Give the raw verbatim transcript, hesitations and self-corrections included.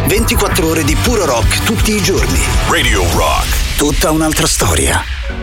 ventiquattro ore di puro rock tutti i giorni. Radio Rock. Tutta un'altra storia.